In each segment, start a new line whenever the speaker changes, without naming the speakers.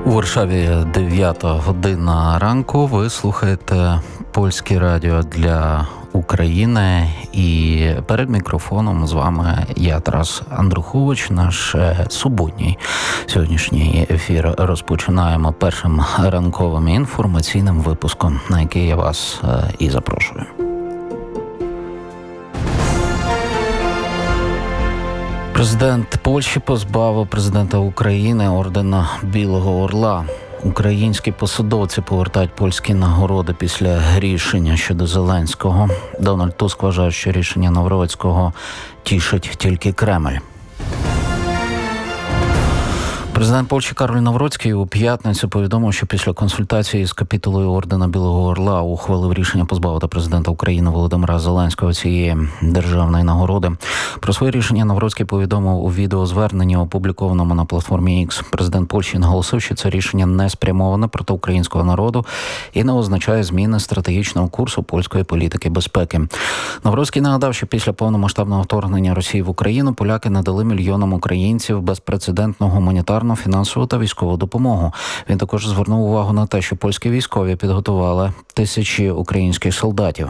У Варшаві 9 година ранку. Ви слухаєте Польське радіо для України. І перед мікрофоном з вами я, Тарас Андрухович. Наш суботній сьогоднішній ефір розпочинаємо першим ранковим інформаційним випуском, на який я вас і запрошую. Президент Польщі позбавив президента України ордена Білого Орла. Українські посадовці повертають польські нагороди після рішення щодо Зеленського. Дональд Туск вважає, що рішення Навроцького тішить тільки Кремль. Президент Польщі Кароль Навроцький у п'ятницю повідомив, що після консультації з капітулою ордена Білого Орла ухвалив рішення позбавити президента України Володимира Зеленського цієї державної нагороди. Про своє рішення Навроцький повідомив у відеозверненні, опублікованому на платформі X. Президент Польщі наголосив, що це рішення не спрямоване проти українського народу і не означає зміни стратегічного курсу польської політики безпеки. Навроцький нагадав, що після повномасштабного вторгнення Росії в Україну поляки надали мільйонам українців безпрецедентну гуманітарну, фінансову та військову допомогу. Він також звернув увагу на те, що польські військові підготували тисячі українських солдатів.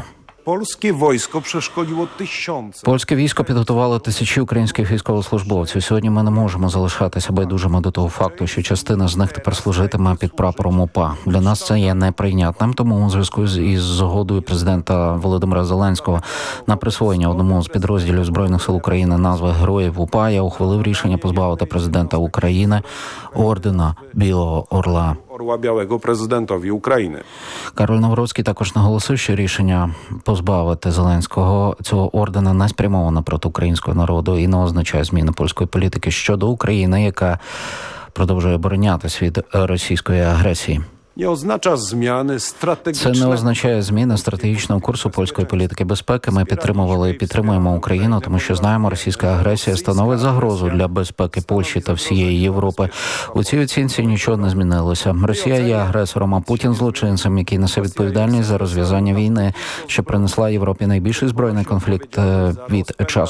Польське військо підготувало тисячі українських військовослужбовців. Сьогодні ми не можемо залишатися байдужими до того факту, що частина з них тепер служитиме під прапором УПА. Для нас це є неприйнятним, тому у зв'язку із згодою президента Володимира Зеленського на присвоєння одному з підрозділів Збройних сил України назви Героїв УПА я ухвалив рішення позбавити президента України ордена Білого Орла.
Президентові України.
Кароль Навроцький також наголосив, що рішення позбавити Зеленського цього ордена не спрямовано проти українського народу і не означає зміни польської політики щодо України, яка продовжує оборонятися від російської агресії. Це не означає зміни стратегічного курсу польської політики безпеки. Ми підтримували і підтримуємо Україну, тому що знаємо, російська агресія становить загрозу для безпеки Польщі та всієї Європи. У цій оцінці нічого не змінилося. Росія є агресором, а Путін – злочинцем, який несе відповідальність за розв'язання війни, що принесла Європі найбільший збройний конфлікт від часу